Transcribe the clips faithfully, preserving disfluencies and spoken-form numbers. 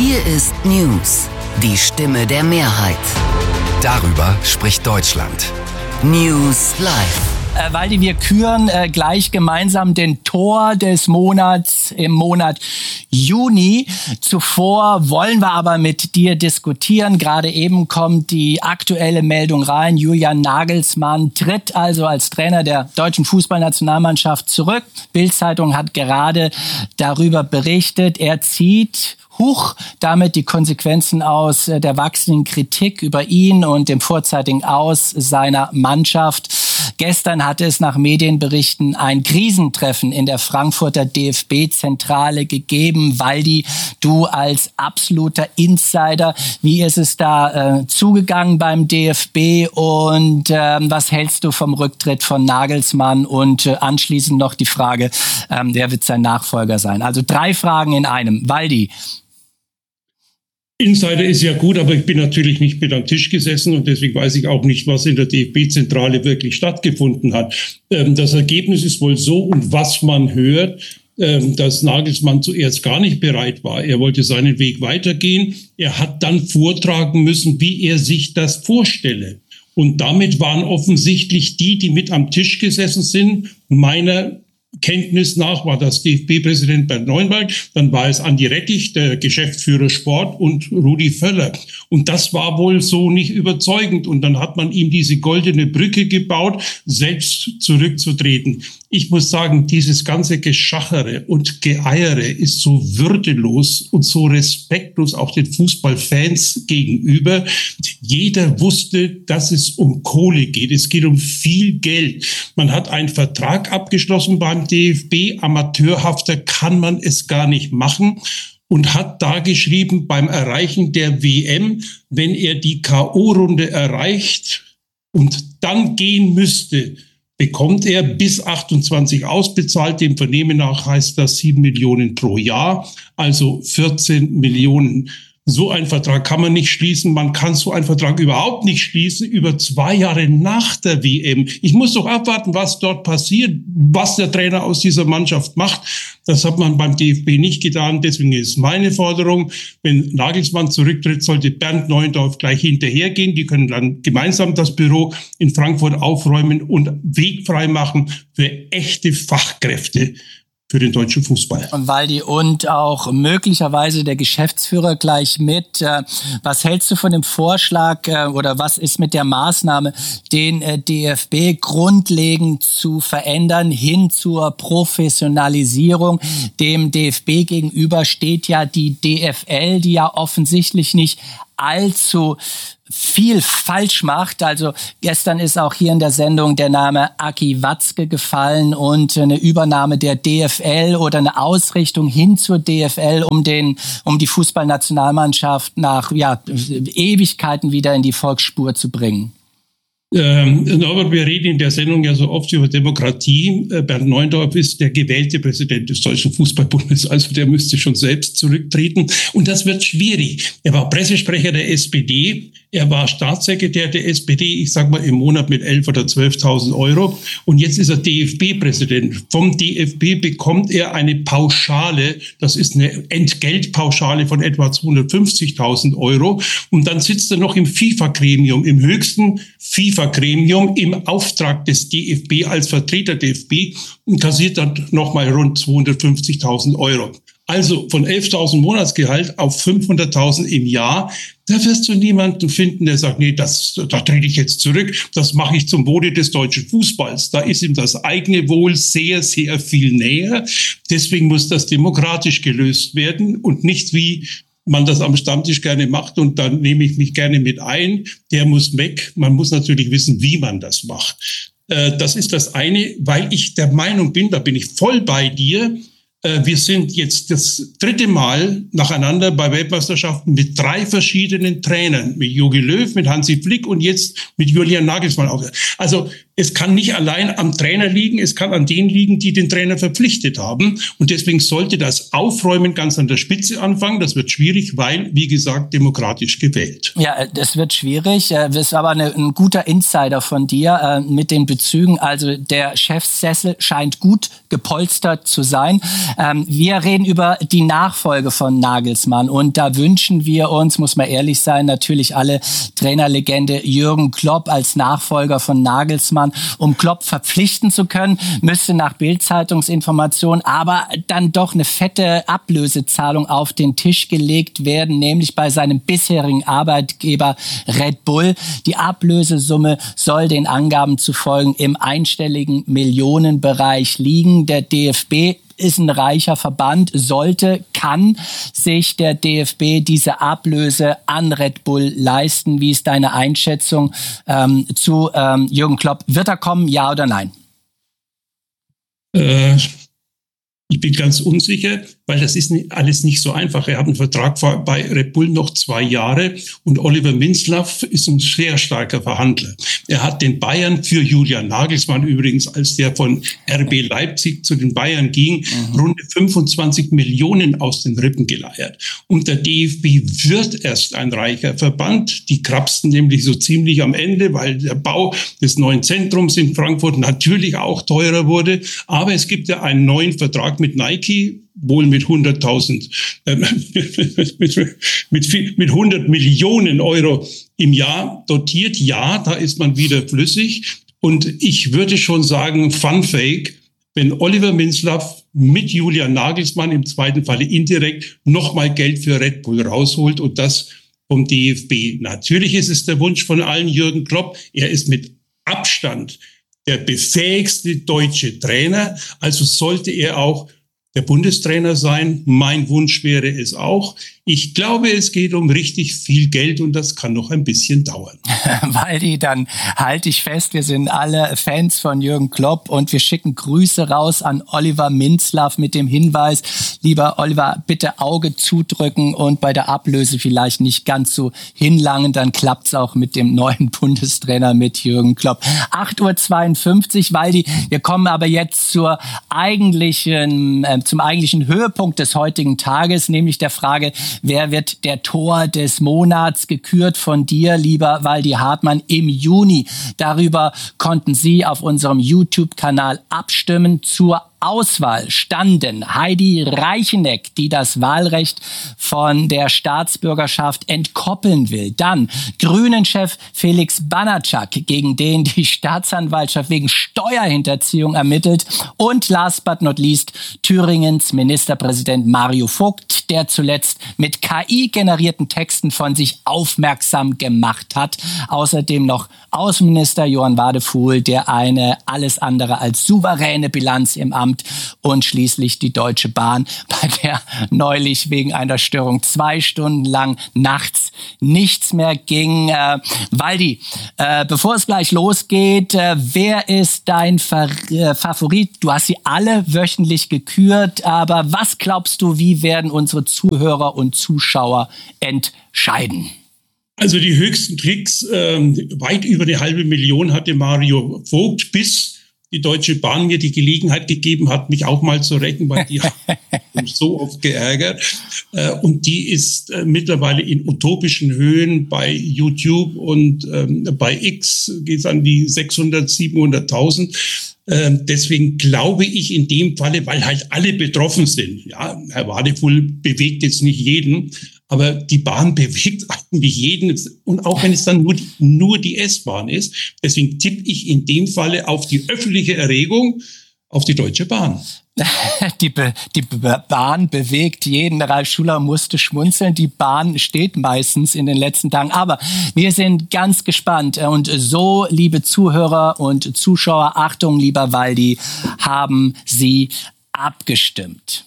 Hier ist News, die Stimme der Mehrheit. Darüber spricht Deutschland. News Live. Äh, Waldi, wir küren äh, gleich gemeinsam den Tor des Monats im Monat Juni. Zuvor wollen wir aber mit dir diskutieren. Gerade eben kommt die aktuelle Meldung rein. Julian Nagelsmann tritt also als Trainer der deutschen Fußballnationalmannschaft zurück. Bild-Zeitung hat gerade darüber berichtet. Er zieht Huch, damit die Konsequenzen aus der wachsenden Kritik über ihn und dem vorzeitigen Aus seiner Mannschaft. Gestern hatte es nach Medienberichten ein Krisentreffen in der Frankfurter D F B-Zentrale gegeben. Waldi, du als absoluter Insider, wie ist es da äh, zugegangen beim D F B und äh, was hältst du vom Rücktritt von Nagelsmann? Und äh, anschließend noch die Frage, äh, wer wird sein Nachfolger sein? Also drei Fragen in einem. Waldi. Insider ist ja gut, aber ich bin natürlich nicht mit am Tisch gesessen und deswegen weiß ich auch nicht, was in der D F B-Zentrale wirklich stattgefunden hat. Ähm, das Ergebnis ist wohl so, und was man hört, ähm, dass Nagelsmann zuerst gar nicht bereit war. Er wollte seinen Weg weitergehen. Er hat dann vortragen müssen, wie er sich das vorstelle. Und damit waren offensichtlich die, die mit am Tisch gesessen sind, meiner Kenntnis nach war das D F B-Präsident Bernd Neuenberg, dann war es Andi Rettich, der Geschäftsführer Sport, und Rudi Völler. Und das war wohl so nicht überzeugend. Und dann hat man ihm diese goldene Brücke gebaut, selbst zurückzutreten. Ich muss sagen, dieses ganze Geschachere und Geeiere ist so würdelos und so respektlos auch den Fußballfans gegenüber. Jeder wusste, dass es um Kohle geht. Es geht um viel Geld. Man hat einen Vertrag abgeschlossen beim D F B. Amateurhafter kann man es gar nicht machen. Und hat da geschrieben, beim Erreichen der W M, wenn er die K O-Runde erreicht und dann gehen müsste, bekommt er bis achtundzwanzig ausbezahlt. Dem Vernehmen nach heißt das sieben Millionen pro Jahr, also vierzehn Millionen. So ein Vertrag kann man nicht schließen. Man kann so einen Vertrag überhaupt nicht schließen über zwei Jahre nach der W M. Ich muss doch abwarten, was dort passiert, was der Trainer aus dieser Mannschaft macht. Das hat man beim D F B nicht getan. Deswegen ist meine Forderung, wenn Nagelsmann zurücktritt, sollte Bernd Neuendorf gleich hinterhergehen. Die können dann gemeinsam das Büro in Frankfurt aufräumen und Weg frei machen für echte Fachkräfte für den deutschen Fußball. Und Waldi, und auch möglicherweise der Geschäftsführer gleich mit. Was hältst du von dem Vorschlag oder was ist mit der Maßnahme, den D F B grundlegend zu verändern hin zur Professionalisierung? Dem D F B gegenüber steht ja die D F L, die ja offensichtlich nicht allzu viel falsch macht. Also gestern ist auch hier in der Sendung der Name Aki Watzke gefallen und eine Übernahme der D F L oder eine Ausrichtung hin zur D F L, um den, um die Fußballnationalmannschaft nach, ja, Ewigkeiten wieder in die Volksspur zu bringen. Ähm, Norbert, wir reden in der Sendung ja so oft über Demokratie. Äh, Bernd Neuendorf ist der gewählte Präsident des Deutschen Fußballbundes, also der müsste schon selbst zurücktreten. Und das wird schwierig. Er war Pressesprecher der S P D, er war Staatssekretär der S P D, ich sag mal im Monat mit elf oder zwölftausend Euro. Und jetzt ist er D F B-Präsident. Vom D F B bekommt er eine Pauschale, das ist eine Entgeltpauschale von etwa zweihundertfünfzigtausend Euro. Und dann sitzt er noch im FIFA-Gremium, im höchsten FIFA-Gremium im Auftrag des D F B als Vertreter der D F B und kassiert dann nochmal rund zweihundertfünfzigtausend Euro. Also von elftausend Monatsgehalt auf fünfhunderttausend im Jahr. Da wirst du niemanden finden, der sagt, nee, das, da trete ich jetzt zurück. Das mache ich zum Wohle des deutschen Fußballs. Da ist ihm das eigene Wohl sehr, sehr viel näher. Deswegen muss das demokratisch gelöst werden und nicht wie man das am Stammtisch gerne macht und dann nehme ich mich gerne mit ein. Der muss weg. Man muss natürlich wissen, wie man das macht. Äh, das ist das eine, weil ich der Meinung bin, da bin ich voll bei dir. Äh, wir sind jetzt das dritte Mal nacheinander bei Weltmeisterschaften mit drei verschiedenen Trainern. Mit Jogi Löw, mit Hansi Flick und jetzt mit Julian Nagelsmann. Also es kann nicht allein am Trainer liegen, es kann an denen liegen, die den Trainer verpflichtet haben. Und deswegen sollte das Aufräumen ganz an der Spitze anfangen. Das wird schwierig, weil, wie gesagt, demokratisch gewählt. Ja, das wird schwierig. Das ist aber eine, ein guter Insider von dir äh, mit den Bezügen. Also der Chefsessel scheint gut gepolstert zu sein. Ähm, wir reden über die Nachfolge von Nagelsmann und da wünschen wir uns, muss man ehrlich sein, natürlich alle Trainerlegende Jürgen Klopp als Nachfolger von Nagelsmann. Um Klopp verpflichten zu können, müsste nach Bild-Zeitungsinformation aber dann doch eine fette Ablösezahlung auf den Tisch gelegt werden, nämlich bei seinem bisherigen Arbeitgeber Red Bull. Die Ablösesumme soll den Angaben zufolge im einstelligen Millionenbereich liegen. Der D F B ist ein reicher Verband, sollte, kann sich der D F B diese Ablöse an Red Bull leisten. Wie ist deine Einschätzung ähm, zu ähm, Jürgen Klopp? Wird er kommen, ja oder nein? Äh, ich bin ganz unsicher, weil das ist nicht, alles nicht so einfach. Er hat einen Vertrag bei Red Bull noch zwei Jahre und Oliver Minzlaff ist ein sehr starker Verhandler. Er hat den Bayern für Julian Nagelsmann übrigens, als der von R B Leipzig zu den Bayern ging, mhm. rund fünfundzwanzig Millionen aus den Rippen geleiert. Und der D F B wird erst ein reicher Verband. Die krapsten nämlich so ziemlich am Ende, weil der Bau des neuen Zentrums in Frankfurt natürlich auch teurer wurde. Aber es gibt ja einen neuen Vertrag mit Nike, wohl mit hunderttausend, äh, mit, mit, mit hundert Millionen Euro im Jahr dotiert. Ja, da ist man wieder flüssig. Und ich würde schon sagen, Fun Fake, wenn Oliver Minzlaff mit Julian Nagelsmann im zweiten Falle indirekt nochmal Geld für Red Bull rausholt und das vom D F B. Natürlich ist es der Wunsch von allen Jürgen Klopp. Er ist mit Abstand der befähigste deutsche Trainer. Also sollte er auch der Bundestrainer sein. Mein Wunsch wäre es auch. Ich glaube, es geht um richtig viel Geld und das kann noch ein bisschen dauern. Waldi, dann halte ich fest, wir sind alle Fans von Jürgen Klopp und wir schicken Grüße raus an Oliver Minzlaff mit dem Hinweis, lieber Oliver, bitte Auge zudrücken und bei der Ablöse vielleicht nicht ganz so hinlangen, dann klappt's auch mit dem neuen Bundestrainer mit Jürgen Klopp. acht Uhr zweiundfünfzig, Waldi, wir kommen aber jetzt zur eigentlichen, äh, zum eigentlichen Höhepunkt des heutigen Tages, nämlich der Frage, wer wird der Tor des Monats, gekürt von dir, lieber Waldi Hartmann, im Juni. Darüber konnten Sie auf unserem YouTube-Kanal abstimmen. Zur Auswahl standen Heidi Reicheneck, die das Wahlrecht von der Staatsbürgerschaft entkoppeln will. Dann Grünen-Chef Felix Banatschak, gegen den die Staatsanwaltschaft wegen Steuerhinterziehung ermittelt. Und last but not least Thüringens Ministerpräsident Mario Vogt, der zuletzt mit K I-generierten Texten von sich aufmerksam gemacht hat. Außerdem noch Außenminister Johann Wadefuhl, der eine alles andere als souveräne Bilanz im Amt und schließlich die Deutsche Bahn, bei der neulich wegen einer Störung zwei Stunden lang nachts nichts mehr ging. Äh, Waldi, äh, bevor es gleich losgeht, äh, wer ist dein Ver- äh, Favorit? Du hast sie alle wöchentlich gekürt, aber was glaubst du, wie werden unsere Zuhörer und Zuschauer entscheiden? Also die höchsten Klicks, äh, weit über eine halbe Million hatte Mario Vogt, bis die Deutsche Bahn mir die Gelegenheit gegeben hat, mich auch mal zu rächen, weil die hat mich so oft geärgert. Und die ist mittlerweile in utopischen Höhen bei YouTube und bei X geht es an die sechshundert, siebenhunderttausend. Deswegen glaube ich in dem Falle, weil halt alle betroffen sind. Ja, Herr Wadefuhl bewegt jetzt nicht jeden, aber die Bahn bewegt eigentlich jeden. Und auch wenn es dann nur die, nur die S-Bahn ist. Deswegen tippe ich in dem Falle auf die öffentliche Erregung, auf die Deutsche Bahn. Die, Be- die Be- Bahn bewegt jeden. Ralf Schuler musste schmunzeln. Die Bahn steht meistens in den letzten Tagen. Aber wir sind ganz gespannt. Und so, liebe Zuhörer und Zuschauer, Achtung, lieber Waldi, haben Sie abgestimmt.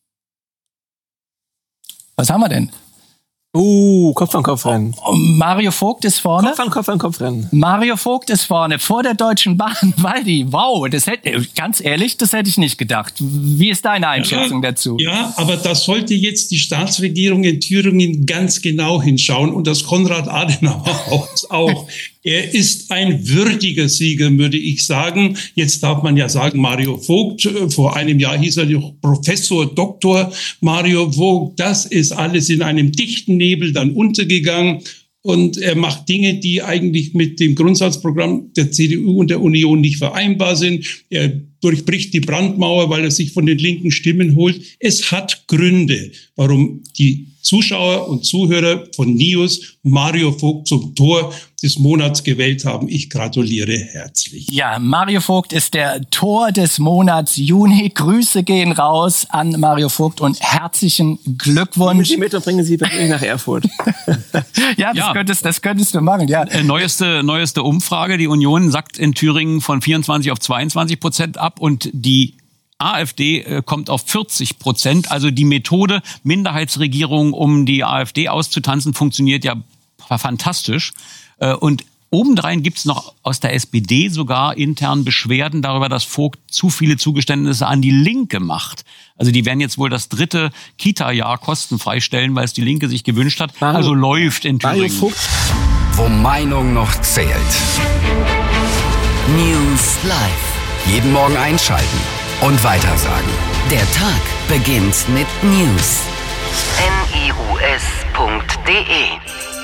Was haben wir denn? Uh, Kopf an Kopf rennen. Mario Vogt ist vorne. Kopf an Kopf an Kopf rennen. Mario Vogt ist vorne, vor der Deutschen Bahn. Waldi, wow, das hätte, ganz ehrlich, das hätte ich nicht gedacht. Wie ist deine Einschätzung ja, dazu? Ja, aber da sollte jetzt die Staatsregierung in Thüringen ganz genau hinschauen und das Konrad-Adenauer-Haus auch. Er ist ein würdiger Sieger, würde ich sagen. Jetzt darf man ja sagen, Mario Vogt, vor einem Jahr hieß er noch Professor Doktor Mario Vogt. Das ist alles in einem dichten Nebel dann untergegangen. Und er macht Dinge, die eigentlich mit dem Grundsatzprogramm der C D U und der Union nicht vereinbar sind. Er durchbricht die Brandmauer, weil er sich von den linken Stimmen holt. Es hat Gründe, warum die Zuschauer und Zuhörer von News Mario Vogt zum Tor des Monats gewählt haben. Ich gratuliere herzlich. Ja, Mario Vogt ist der Tor des Monats Juni. Grüße gehen raus an Mario Vogt und herzlichen Glückwunsch. Sie mit und bringen Sie bei nach Erfurt. ja, das, ja. Könntest, das könntest du machen, ja. Äh, neueste, neueste Umfrage. Die Union sackt in Thüringen von vierundzwanzig auf zweiundzwanzig Prozent ab und die AfD äh, kommt auf vierzig Prozent. Also die Methode Minderheitsregierung, um die AfD auszutanzen, funktioniert ja fantastisch. Äh, und obendrein gibt's noch aus der S P D sogar intern Beschwerden darüber, dass Vogt zu viele Zugeständnisse an die Linke macht. Also die werden jetzt wohl das dritte Kita-Jahr kostenfrei stellen, weil es die Linke sich gewünscht hat. Mario, also läuft in Thüringen. Mario Vogt. Wo Meinung noch zählt. News Live. Jeden Morgen einschalten und weitersagen. Der Tag beginnt mit News.